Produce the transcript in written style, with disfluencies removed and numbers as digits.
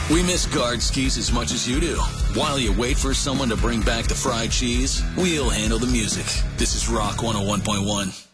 We miss guard skis as much as you do. While you wait for someone to bring back the fried cheese, we'll handle the music. This is Rock 101.1.